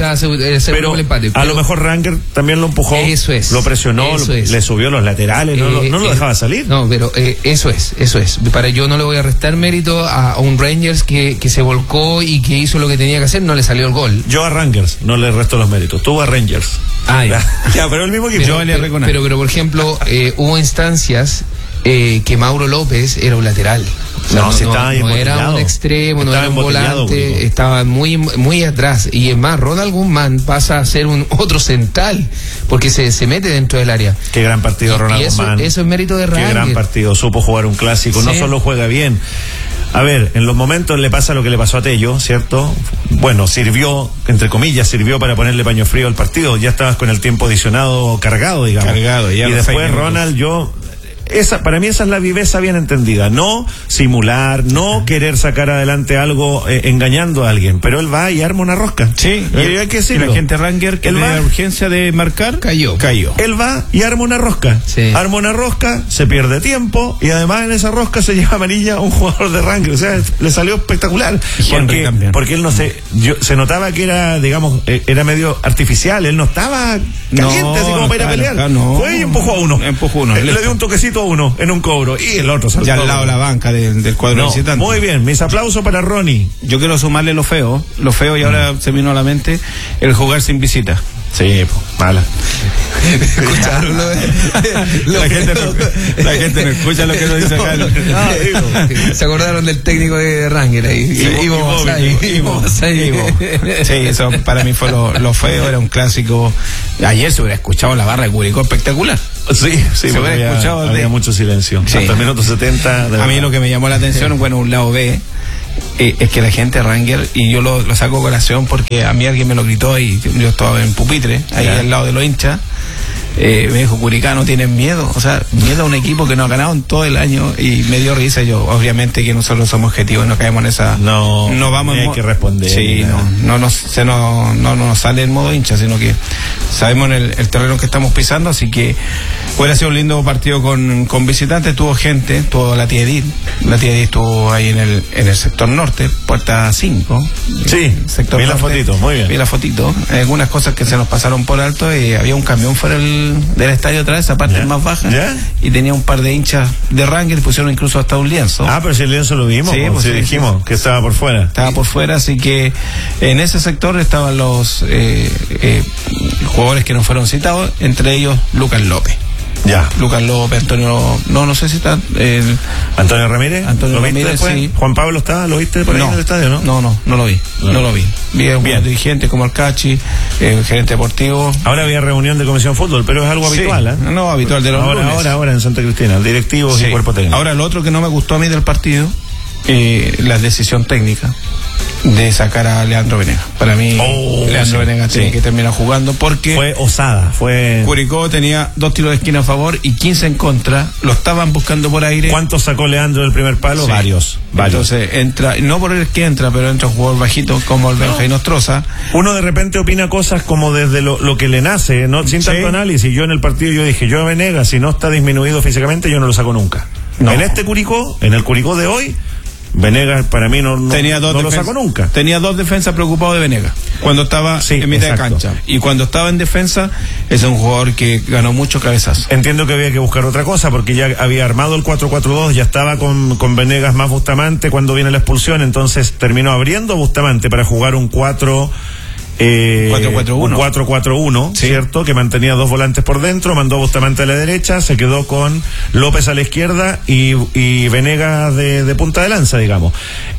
se pero el empate, pero a lo mejor Ranger también lo empujó, eso es, lo presionó, eso lo, es. le subió los laterales, eh, no, lo, no lo dejaba salir. No, pero eh, eso es, eso es. Para yo no le voy a restar mérito a, a un Rangers que, que se volcó y que hizo lo que tenía que hacer, no le salió el gol. Yo a Rangers no le resto los méritos, tú a Rangers. Ah, ya. ya, pero el mismo equipo. Pero, pero, pero, pero, por ejemplo, eh, hubo instancias eh, que Mauro López era un lateral. O sea, no, no, si estaba no, no era un extremo, estaba no era un volante, bro. Estaba muy muy atrás. Y es más, Ronald Guzmán pasa a ser un otro central, porque se, se mete dentro del área. Qué gran partido y, Ronald y eso, Guzmán. Eso es mérito de Ranger. Qué gran partido, supo jugar un clásico, sí. No solo juega bien. A ver, en los momentos le pasa lo que le pasó a Tello, ¿cierto? Bueno, sirvió, entre comillas, sirvió para ponerle paño frío al partido. Ya estabas con el tiempo adicionado cargado, digamos. Cargado, ya. Y después Ronald, yo... Esa, para mí esa es la viveza bien entendida, no simular, no querer sacar adelante algo eh, engañando a alguien, pero él va y arma una rosca. Sí, y, hay que decirlo. Y la gente Ranger que tenía urgencia de marcar, cayó. cayó. Él va y arma una rosca, sí. arma una rosca, se pierde tiempo y además en esa rosca se lleva amarilla a un jugador de Ranger, o sea, le salió espectacular, porque, porque él no se, yo, se notaba que era, digamos, eh, era medio artificial, él no estaba caliente, no, así como para ir a pelear, claro, no. fue y empujó a uno, empujó uno, eh, le dio un toquecito cinco a uno en un cobro y el otro ya al lado de la banca del, del cuadro no, visitante. Muy bien, mis aplausos para Ronnie. Yo quiero sumarle lo feo, lo feo y ahora mm. se vino a la mente el jugar sin visita. Sí, pues, mala. Escucharon lo de, lo la, gente no, la gente no escucha lo que nos dice acá. No, se acordaron del técnico de Ranger ahí. Ivo Masay. Sí, eso para mí fue lo, lo feo, era un clásico. Ayer se hubiera escuchado la barra de Curicó espectacular. Sí, sí, se hubiera había, escuchado. Había de... mucho silencio. Sí. Hasta el minuto setenta. A mí lo que me llamó la atención, sí. bueno, un lado B. Eh, es que la gente Ranger, y yo lo, lo saco a colación porque a mí alguien me lo gritó y yo estaba en pupitre, ahí yeah. al lado de los hinchas, eh, me dijo, Curicano, ¿tienen miedo? O sea, miedo a un equipo que no ha ganado en todo el año, y me dio risa. Yo, obviamente que nosotros somos objetivos, no caemos en esa... No, no vamos hay en que responder. Sí, no, no, nos, se no, no, no nos sale en modo hincha, sino que sabemos en el, el terreno que estamos pisando, así que hubiera sido un lindo partido con, con visitantes. Tuvo gente, tuvo la tía Edith, la tía Edith estuvo ahí en el, en el sector norte, puerta cinco. Sí, sector vi norte, la fotito, muy bien. Vi la fotito, algunas cosas que se nos pasaron por alto, y había un camión fuera del, del estadio atrás, esa parte ¿Ya? más baja, ¿Ya? y tenía un par de hinchas de Ranger, pusieron incluso hasta un lienzo. Ah, pero si el lienzo lo vimos, sí, pues, sí, sí, dijimos sí. que estaba por fuera. Estaba por fuera, así que en ese sector estaban los eh, eh, jugadores que no fueron citados, entre ellos Lucas López. Ya. Lucas López, Antonio, no, no sé si está. Eh, Antonio Ramírez. Antonio ¿Lo Ramírez, viste después? sí. Juan Pablo está, ¿lo viste por ahí no, en el estadio, no? No, no, no lo vi, no, no lo vi. Vi a un dirigente como el Cachi, eh, gerente deportivo. Ahora había reunión de comisión fútbol, pero es algo sí, habitual, ¿eh? No, habitual de los ahora, lunes. ahora, ahora en Santa Cristina, directivos sí. y cuerpo técnico. Ahora, lo otro que no me gustó a mí del partido, eh, la decisión técnica de sacar a Leandro Venegas. Para mí, oh, Leandro sí, Venegas sí. tiene que terminar jugando porque fue osada, fue... Curicó tenía dos tiros de esquina a favor y quince en contra, lo estaban buscando por aire. ¿Cuántos sacó Leandro del primer palo? Sí. Varios, varios. Entonces entra, no por el que entra, pero entra un jugador bajito como el Benjamín Nostroza. Uno de repente opina cosas como desde lo, lo que le nace, no sin tanto sí. análisis. Yo en el partido yo dije, yo a Venegas, si no está disminuido físicamente, yo no lo saco nunca. No. En este Curicó, en el Curicó de hoy, Venegas para mí no, no, tenía dos no defensa, lo sacó nunca. Tenía dos defensas preocupados de Venegas cuando estaba sí, en mitad exacto. de cancha. Y cuando estaba en defensa, es un jugador que ganó mucho cabezazo. Entiendo que había que buscar otra cosa, porque ya había armado el cuatro cuatro dos, ya estaba con, con Venegas más Bustamante cuando viene la expulsión, entonces terminó abriendo Bustamante para jugar un cuatro... Eh, cuatro cuatro uno. Un cuatro cuatro uno, sí. ¿Cierto? Que mantenía dos volantes por dentro, mandó a Bustamante a la derecha, se quedó con López a la izquierda y, y Venegas de, de punta de lanza, digamos.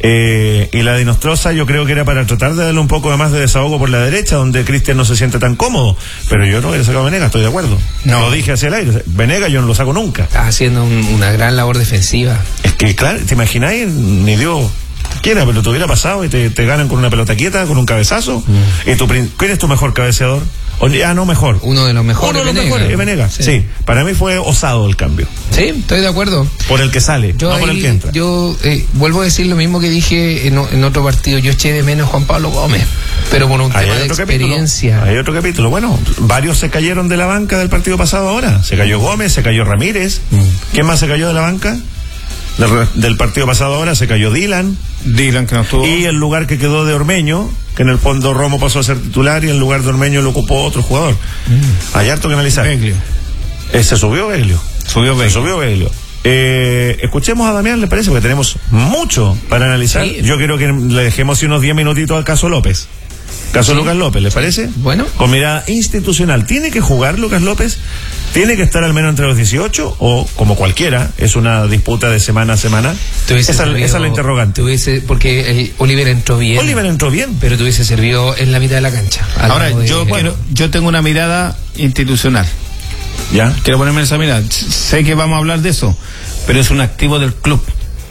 Eh, y la de Nostroza yo creo que era para tratar de darle un poco más de desahogo por la derecha, donde Cristian no se siente tan cómodo. Pero yo no hubiera sacado a Venegas, estoy de acuerdo. No. Lo dije hacia el aire. Venegas yo no lo saco nunca. Está haciendo un, una gran labor defensiva. Es que, claro, ¿te imagináis? Ni Dios quiera, pero te hubiera pasado y te, te ganan con una pelota quieta, con un cabezazo. Mm. Y tu, ¿quién es tu mejor cabeceador? O, ah, no, mejor. Uno de los mejores. Uno de los mejores, es Venegas. Sí. sí, para mí fue osado el cambio. Sí, estoy de acuerdo. Por el que sale, yo no ahí, por el que entra. Yo eh, vuelvo a decir lo mismo que dije en, en otro partido. Yo eché de menos a Juan Pablo Gómez, pero por un hay tema de experiencia. Capítulo. Hay otro capítulo. Bueno, varios se cayeron de la banca del partido pasado ahora. Se cayó Gómez, se cayó Ramírez. Mm. ¿Quién más se cayó de la banca? Del, del partido pasado ahora se cayó Dylan. Dylan que no estuvo. Y el lugar que quedó de Ormeño, que en el fondo Romo pasó a ser titular y el lugar de Ormeño lo ocupó otro jugador. Mm. Hay harto que analizar. Beglio. Eh, se subió Beglio. Subió Beglio. Se subió Beglio. Eh, escuchemos a Damián, ¿le parece? Porque tenemos mucho para analizar. Sí. Yo quiero que le dejemos unos diez minutitos al caso López. Caso sí. Lucas López, ¿le parece? Bueno. Con mirada institucional. ¿Tiene que jugar Lucas López? ¿Tiene que estar al menos entre los dieciocho? ¿O como cualquiera? ¿Es una disputa de semana a semana? Esa, servido, esa es la interrogante. Tuviese, porque el Oliver entró bien. Oliver entró bien. Pero tuviese servido en la mitad de la cancha. Ahora, yo, de... quiero, yo tengo una mirada institucional. ¿Ya? Quiero ponerme esa mirada. Sé que vamos a hablar de eso, pero es un activo del club.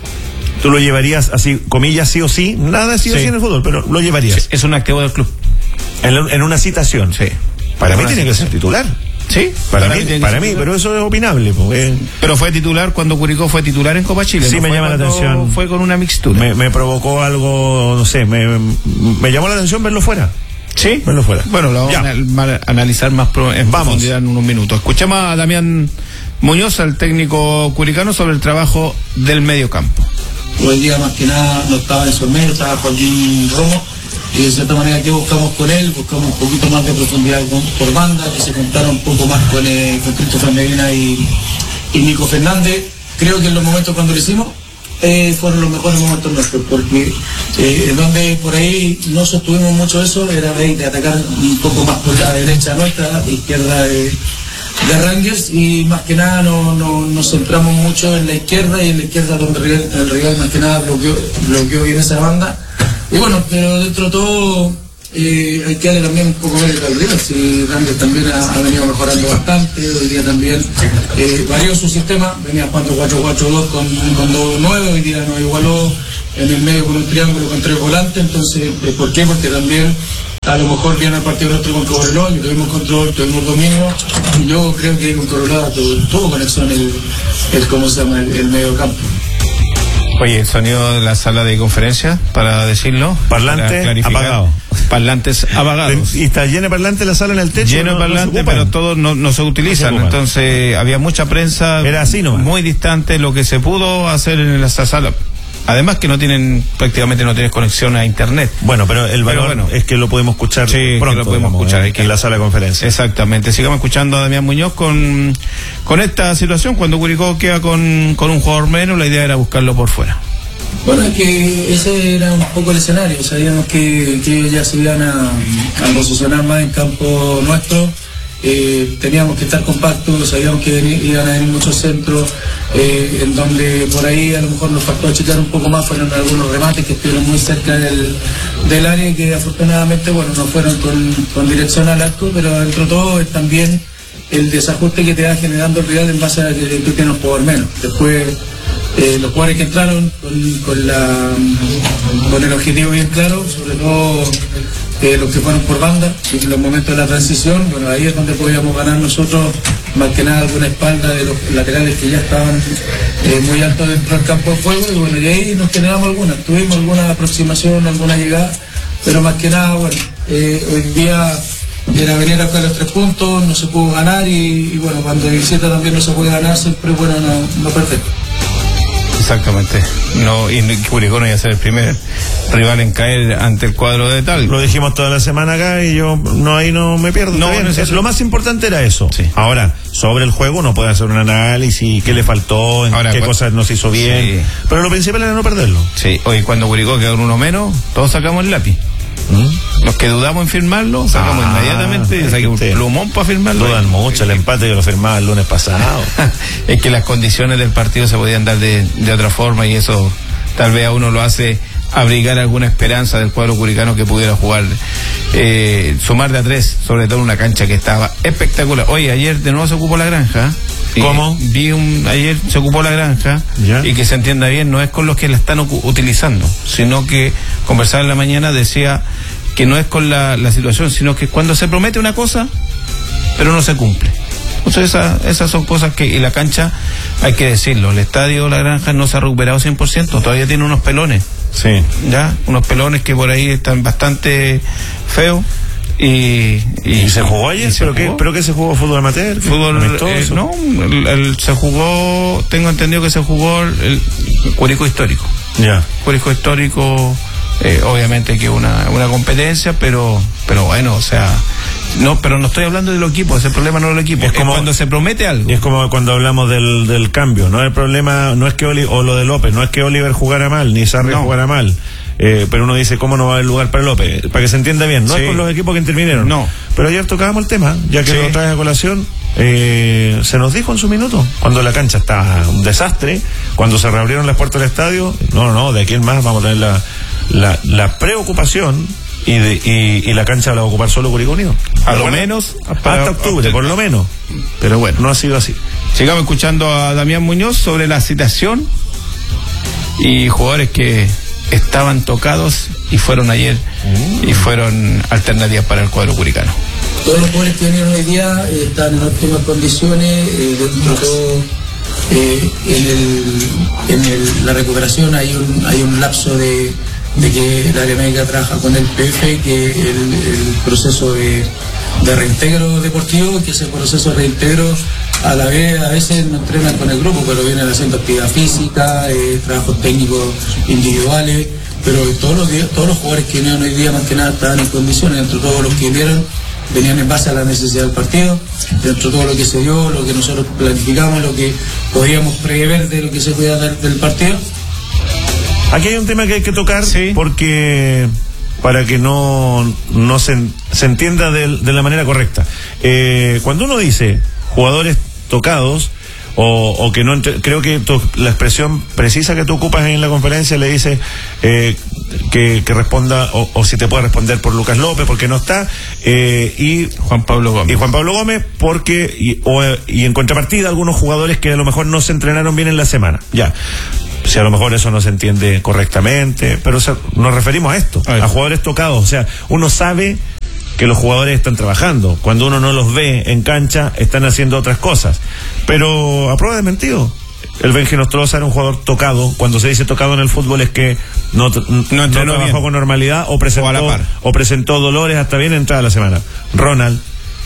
¿Tú lo llevarías así, comillas, sí o sí? Nada sí o sí, sí en el fútbol, pero lo llevarías. Sí, es un activo del club. En, en una citación. Sí. Para mí tiene que ser titular. Sí, para, para mí, mí para mí, pero eso es opinable. Porque... Pero fue titular cuando Curicó fue titular en Copa Chile. Sí, ¿no? me llama la atención. Fue con una mixtura. Me, me provocó algo, no sé, me, me llamó la atención verlo fuera. Sí, verlo fuera. Bueno, lo vamos ya. a analizar más pro, en vamos. profundidad en unos minutos. Escuchamos a Damián Muñoz, el técnico curicano, sobre el trabajo del medio campo. Hoy día más que nada no estaba en Sormero, estaba Joaquín Romo. Y de cierta manera que buscamos con él, buscamos un poquito más de profundidad con, por banda, que se contara un poco más con, eh, con Christopher Medina y, y Nico Fernández, creo que en los momentos cuando lo hicimos, eh, fueron los mejores momentos nuestros, porque eh, donde por ahí no sostuvimos mucho eso, era de, de atacar un poco más por la derecha nuestra, izquierda de, de Rangers, y más que nada no, no, nos centramos mucho en la izquierda, y en la izquierda donde el rival, el rival más que nada bloqueó, bloqueó bien esa banda. Y bueno, pero dentro de todo eh, hay que darle también un poco mérito al rival. Si Rangers también ha, ha venido mejorando bastante, hoy día también eh, varió su sistema, venía jugando cuatro cuatro dos con, con dos nueve, hoy día nos igualó en el medio con un triángulo con tres volantes. Entonces, eh, ¿por qué? Porque también a lo mejor viene el partido nuestro con Cobreloa, que tuvimos control, tuvimos dominio, y yo creo que con Cobreloa tuvo, tuvo conexión el, el, ¿cómo se llama? el, el medio campo. Oye, el sonido de la sala de conferencia, para decirlo. Parlante apagado. Parlantes apagados. ¿Y está lleno de parlantes la sala en el techo? Lleno de no, parlantes, no pero todos no, no se utilizan. No se Entonces, había mucha prensa. Era así nomás. Muy distante lo que se pudo hacer en esa sala. Además que no tienen, prácticamente no tienes conexión a internet. Bueno, pero el valor pero bueno, es que lo podemos escuchar sí, pronto. Que lo podemos digamos, escuchar en, que, en la sala de conferencia. Exactamente. Sigamos escuchando a Damián Muñoz con, con esta situación. Cuando Curicó queda con, con un jugador menos, la idea era buscarlo por fuera. Bueno, es que ese era un poco el escenario. Sabíamos que, que ellos ya se iban a, a posicionar más en campo nuestro. Eh, teníamos que estar compactos, sabíamos que iban a venir muchos centros, eh, en donde por ahí a lo mejor nos faltó achicar un poco más, fueron algunos remates que estuvieron muy cerca del, del área y que afortunadamente bueno no fueron con, con dirección al arco, pero dentro de todo es también el desajuste que te va generando el rival en base a que tú tienes un jugador menos. Después eh, los jugadores que entraron con, con, la, con el objetivo bien claro, sobre todo Eh, los que fueron por banda, en los momentos de la transición, bueno, ahí es donde podíamos ganar nosotros, más que nada alguna espalda de los laterales que ya estaban eh, muy altos dentro del campo de juego, y bueno, y ahí nos generamos algunas, tuvimos alguna aproximación, alguna llegada, pero más que nada, bueno, eh, hoy día era venir acá a los tres puntos, no se pudo ganar, y, y bueno, cuando en visita también no se puede ganar, siempre bueno no, no perder. Exactamente. No, y Curicó no iba a ser el primer rival en caer ante el cuadro de tal. Lo dijimos toda la semana acá y yo no ahí no me pierdo. No, no es, lo más importante era eso. Sí. Ahora, sobre el juego uno puede hacer un análisis, qué le faltó, en Ahora, qué cuando, cosas nos hizo bien. Sí. Pero lo principal era no perderlo. Sí, hoy cuando Curicó quedó en uno menos, todos sacamos el lápiz. ¿Mm? Los que dudamos en firmarlo, sacamos ah, inmediatamente, es saqué un plumón para firmarlo. Dudan mucho el empate que lo firmaba el lunes pasado. Es que las condiciones del partido se podían dar de, de otra forma, y eso tal vez a uno lo hace abrigar alguna esperanza del cuadro curicano que pudiera jugar, eh, sumar de a tres, sobre todo en una cancha que estaba espectacular. Oye, ayer de nuevo se ocupó la granja. ¿Cómo? Vi un, ayer se ocupó la granja. ¿Ya? Y que se entienda bien, no es con los que la están utilizando, sino que conversar en la mañana decía que no es con la, la situación, sino que cuando se promete una cosa, pero no se cumple. Entonces esa, esas son cosas que, y la cancha, hay que decirlo, el estadio La Granja no se ha recuperado cien por ciento, todavía tiene unos pelones. Sí. Ya, unos pelones que por ahí están bastante feos. Y, y, ¿Y se jugó ayer? ¿Pero qué, ¿Pero qué se jugó? ¿Fútbol amateur? Fútbol, eh, no, el, el, se jugó, tengo entendido que se jugó el, el Curicó Histórico. Ya. Curicó Histórico, eh, obviamente que una, una competencia, pero, pero bueno, o sea, no, pero no estoy hablando de los equipos, ese problema no es el equipo, es, es como cuando se promete algo. Y es como cuando hablamos del, del cambio, no el problema, no es que Oli, o lo de López, no es que Oliver jugara mal, ni Sarri no. jugara mal. Eh, pero uno dice, ¿cómo no va a haber lugar para López? Para que se entienda bien, no sí. es con los equipos que intervinieron. No. Pero ayer tocábamos el tema, ya que sí. lo traes a colación, eh, se nos dijo en su minuto, cuando la cancha está un desastre, cuando se reabrieron las puertas del estadio, no, no, no, de aquí en más vamos a tener la, la, la preocupación y, de, y, y la cancha la va a ocupar solo Curicó Unido. A lo menos hasta octubre, por lo menos. Pero bueno, no ha sido así. Sigamos escuchando a Damián Muñoz sobre la citación y jugadores que estaban tocados y fueron ayer mm. y fueron alternativas para el cuadro curicano. Todos los jugadores que vinieron hoy día eh, están en óptimas condiciones, eh, dentro de todo eh, en, el, en el, la recuperación hay un, hay un lapso de, de que el área médica trabaja con el P F, que el, el proceso de, de reintegro deportivo, que ese proceso de reintegro a la vez a veces no entrenan con el grupo, pero vienen haciendo actividad física, eh, trabajos técnicos individuales, pero todos los días, todos los jugadores que vinieron hoy día más que nada estaban en condiciones, entre todos los que vinieron venían en base a la necesidad del partido, dentro de todo lo que se dio, lo que nosotros planificamos, lo que podíamos prever de lo que se podía dar del partido. Aquí hay un tema que hay que tocar, sí, porque para que no, no se, se entienda de, de la manera correcta. Eh, cuando uno dice jugadores tocados, o, o que no, creo que tu, la expresión precisa que tú ocupas en la conferencia le dice eh, que, que responda, o, o si te puede responder por Lucas López porque no está, eh, y Juan Pablo Gómez. Y Juan Pablo Gómez porque, y, o, y en contrapartida algunos jugadores que a lo mejor no se entrenaron bien en la semana. Ya. Si a lo mejor eso no se entiende correctamente, pero o sea, nos referimos a esto, a, a jugadores tocados. O sea, uno sabe que los jugadores están trabajando. Cuando uno no los ve en cancha, están haciendo otras cosas. Pero a prueba de mentido, el Benji Nostroza era un jugador tocado. Cuando se dice tocado en el fútbol es que no, no, no trabajó bien con normalidad o presentó, o, o presentó dolores hasta bien entrada la semana. Ronald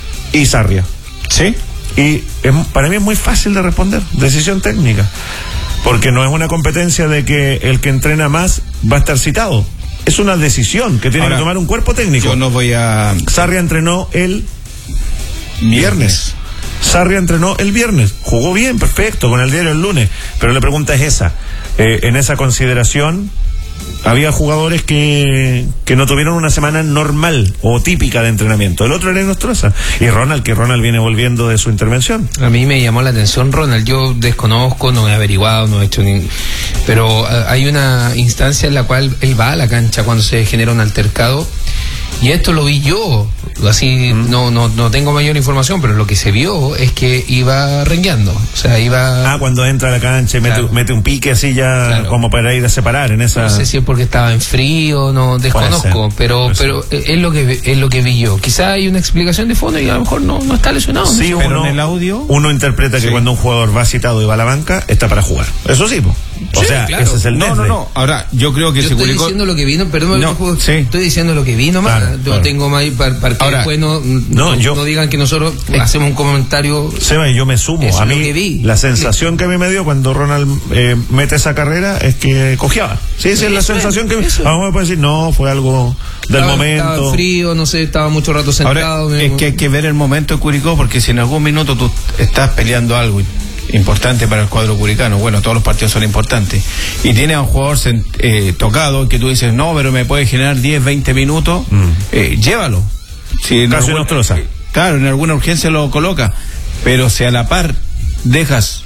y Sarria. ¿Sí? Y es, para mí es muy fácil de responder. Decisión técnica. Porque no es una competencia de que el que entrena más va a estar citado. Es una decisión que tiene Ahora, que tomar un cuerpo técnico. Yo no voy a... Sarria entrenó el viernes. viernes. Sarria entrenó el viernes. Jugó bien, perfecto, con el diario el lunes. Pero la pregunta es esa. Eh, en esa consideración, había jugadores que, que no tuvieron una semana normal o típica de entrenamiento. El otro era Nostroza. Y Ronald, que Ronald viene volviendo de su intervención. A mí me llamó la atención Ronald. Yo desconozco, no he averiguado, no he hecho ni... Pero uh, hay una instancia en la cual él va a la cancha cuando se genera un altercado. Y esto lo vi yo, así mm. no, no, no tengo mayor información, pero lo que se vio es que iba rengueando, o sea, iba... Ah, cuando entra a la cancha y claro. mete, mete un pique así ya, claro, como para ir a separar en esa... No sé si es porque estaba en frío, no desconozco, pero pero es lo que es lo que vi yo. Quizá hay una explicación de fondo y a lo mejor no, no está lesionado. Sí, no uno, pero en el audio... Uno interpreta sí. que cuando un jugador va citado y va a la banca, está para jugar. Eso sí, po. O sí, sea, claro. ese es el No, no, no. Ahora, yo creo que yo se estoy publicó... diciendo lo que vino, perdón, no, no, sí. estoy diciendo lo que vino más. Claro, yo claro. tengo más para, para que Ahora, después no, no, no, yo, no digan que nosotros eh, hacemos un comentario. Seba, y yo me sumo. Eso a mí, que vi. la sensación que a mí me dio cuando Ronald eh, mete esa carrera es que cojeaba. Sí, esa es la sensación que... Eso. Vamos a poder decir, no, fue algo del estaba, momento. Estaba frío, no sé, estaba mucho rato sentado. Ahora, me... es que hay que ver el momento de Curicó, porque si en algún minuto tú estás peleando algo importante para el cuadro curicano, bueno, todos los partidos son importantes, y tiene a un jugador eh, tocado que tú dices, no, pero me puede generar diez, veinte minutos, mm. eh, llévalo. Si Caso alguna, Nostroza. Eh, claro, en alguna urgencia lo coloca, pero si a la par dejas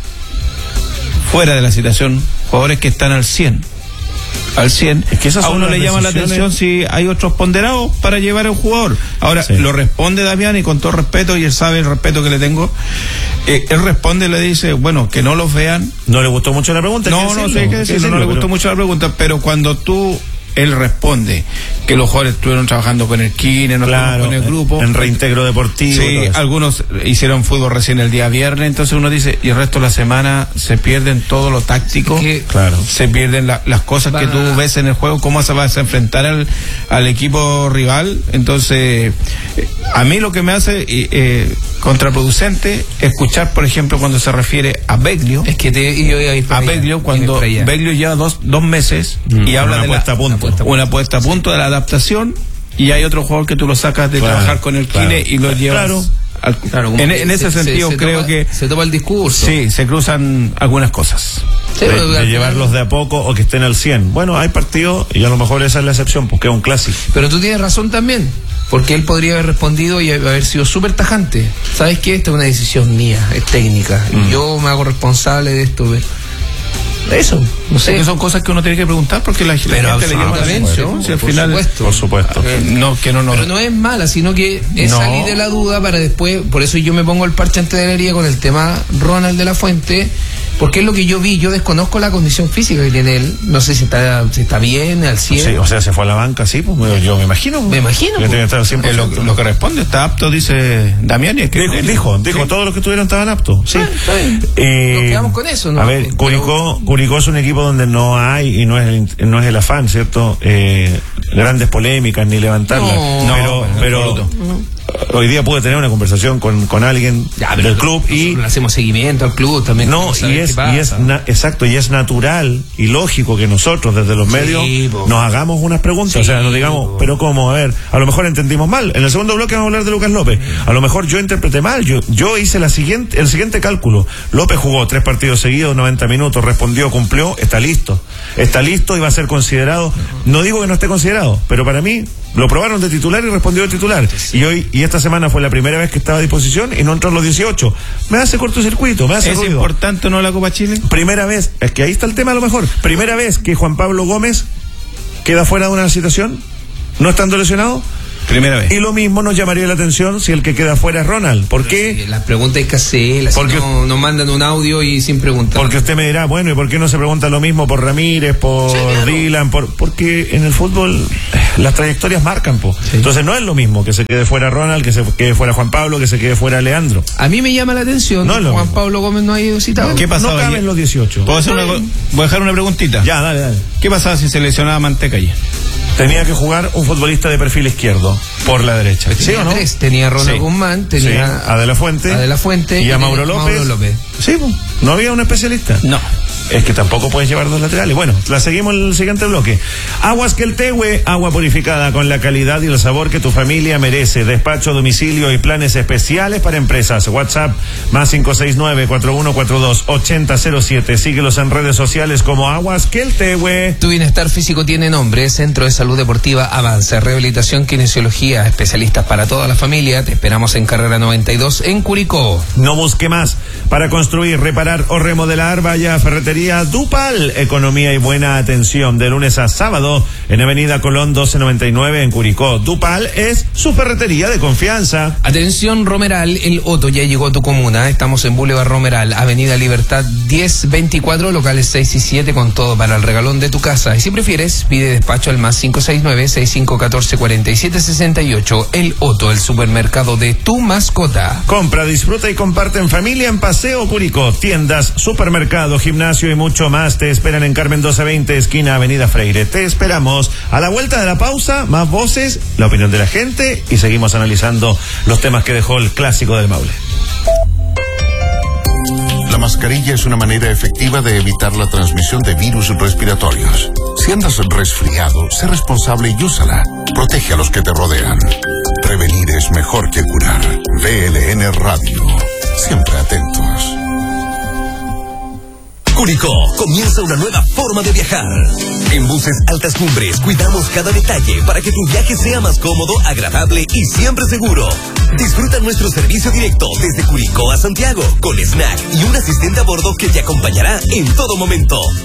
fuera de la situación jugadores que están al cien, al cien, es que a uno le llama la atención si hay otros ponderados para llevar al jugador. Ahora, sí. lo responde Damián, y con todo respeto, y él sabe el respeto que le tengo, eh, él responde y le dice, bueno, que no los vean. No le gustó mucho la pregunta. No, no sé qué decirlo, no le gustó mucho la pregunta, pero cuando tú... Él responde que los jugadores estuvieron trabajando con el Kine, no claro, con el grupo. En reintegro deportivo. Sí, algunos hicieron fútbol recién el día viernes, entonces uno dice, y el resto de la semana se pierden todo lo táctico, que, claro. se pierden la, las cosas Va. que tú ves en el juego, cómo se vas a enfrentar al, al equipo rival. Entonces, a mí lo que me hace eh, contraproducente escuchar, por ejemplo, cuando se refiere a Beglio, es que te, yo iba a, ir a Beglio, cuando Beglio lleva dos, dos meses mm, y habla de la, a punto. una puesta a punto sí. de la adaptación, y hay otro jugador que tú lo sacas de claro, trabajar con el claro, Kine y lo llevas claro. al, claro, en, en ese se, sentido se, se creo toma, que se toma el discurso, sí, se cruzan algunas cosas sí, de, de llevarlos de a poco o que estén al cien. Bueno, hay partidos y a lo mejor esa es la excepción porque es un clásico, pero tú tienes razón también, porque él podría haber respondido y haber sido súper tajante. ¿Sabes qué? Esta es una decisión mía, es técnica, mm. y yo me hago responsable de esto. Eso, no sé. Que son cosas que uno tiene que preguntar porque la, pero la gente le llama la atención. Si al por final, supuesto. Por supuesto. Eh, no, que no, no. Pero no es mala, sino que es no. salir de la duda para después. Por eso yo me pongo el parche ante la herida con el tema Ronald de la Fuente, porque es lo que yo vi. Yo desconozco la condición física que tiene él. No sé si está, si está bien, al cien. Sí, o sea, se fue a la banca, sí, pues yo me imagino. Me imagino. Que tiene que estar al eh, lo, lo que responde, está apto, dice Damián. Es que dijo, dijo, dijo sí. todos los que estuvieron estaban aptos. Sí. Ah, está bien. Eh, Nos quedamos con eso, ¿no? A ver, Curicó, Curicó es un equipo donde no hay, y no es el, no es el afán, ¿cierto? Eh, grandes polémicas ni levantarlas. No, pero, no, pero no. hoy día pude tener una conversación con, con alguien ya, del club y le hacemos seguimiento al club también. No, y es, y es na, exacto, y es natural y lógico que nosotros desde los medios sí, nos hagamos unas preguntas, sí, o sea, nos digamos, po. pero cómo, a ver, a lo mejor entendimos mal. En el segundo bloque vamos a hablar de Lucas López. A lo mejor yo interpreté mal, yo, yo hice la siguiente, el siguiente cálculo. López jugó tres partidos seguidos, noventa minutos, respondió, cumplió, está listo. Está listo y va a ser considerado. No digo que no esté considerado, pero para mí lo probaron de titular y respondió de titular. Y hoy, y esta semana fue la primera vez que estaba a disposición y no entró en los dieciocho. Me hace cortocircuito, me hace ¿Es ruido. importante o no la Copa Chile? Primera vez, es que ahí está el tema a lo mejor. Primera vez que Juan Pablo Gómez queda fuera de una situación, no estando lesionado. Primera vez. Y lo mismo nos llamaría la atención si el que queda fuera es Ronald. ¿Por qué? Sí, las preguntas hay que hacerlas. Porque no, nos mandan un audio y sin preguntar. Porque usted me dirá, bueno, ¿y por qué no se pregunta lo mismo por Ramírez, por sí, claro. Dylan? Por, porque en el fútbol las trayectorias marcan, po. Sí. Entonces no es lo mismo que se quede fuera Ronald, que se quede fuera Juan Pablo, que se quede fuera Leandro. A mí me llama la atención. No que Juan Pablo Gómez no haya ido citado. ¿Qué pasaba? No caben los dieciocho. ¿Puedo hacer una, voy a dejar una preguntita? Ya, dale, dale. ¿Qué pasaba si se lesionaba Manteca ya? Tenía que jugar un futbolista de perfil izquierdo por la derecha. ¿Sí o no? Tres. Tenía a Ronald sí. Guzmán, tenía sí. a De La Fuente, a De La Fuente y a Mauro López. Mauro López. Sí, pues. ¿No había un especialista? No. Es que tampoco puedes llevar dos laterales. Bueno, la seguimos en el siguiente bloque. Aguas Queltehue, agua purificada con la calidad y el sabor que tu familia merece. Despacho a domicilio y planes especiales para empresas. WhatsApp más cinco seis nueve, cuatro uno cuatro dos, ocho cero cero siete. Síguelos en redes sociales como Aguas Queltehue. Tu bienestar físico tiene nombre. Centro de Salud Deportiva Avance. Rehabilitación, kinesiología, especialistas para toda la familia. Te esperamos en Carrera noventa y dos en Curicó. No busque más. Para construir, reparar o remodelar, vaya a Ferretería Dupal, economía y buena atención de lunes a sábado en Avenida Colón doce noventa y nueve en Curicó. Dupal es su ferretería de confianza. Atención Romeral, el Otto ya llegó a tu comuna. Estamos en Boulevard Romeral, Avenida Libertad diez veinticuatro, locales seis y siete, con todo para el regalón de tu casa. Y si prefieres, pide despacho al más cinco seis nueve, seis cinco uno cuatro, cuatro siete seis ocho. El Otto, el supermercado de tu mascota. Compra, disfruta y comparte en familia en Paseo Curicó. Tiendas, supermercado, gimnasio y mucho más te esperan en Carmen doce veinte, esquina Avenida Freire. Te esperamos. A la vuelta de la pausa, más voces, la opinión de la gente y seguimos analizando los temas que dejó el clásico del Maule. La mascarilla es una manera efectiva de evitar la transmisión de virus respiratorios. Si andas resfriado, sé responsable y úsala. Protege a los que te rodean. Prevenir es mejor que curar. V L N Radio. Siempre atentos. Curicó, comienza una nueva forma de viajar. En Buses Altas Cumbres cuidamos cada detalle para que tu viaje sea más cómodo, agradable y siempre seguro. Disfruta nuestro servicio directo desde Curicó a Santiago, con snack y un asistente a bordo que te acompañará en todo momento.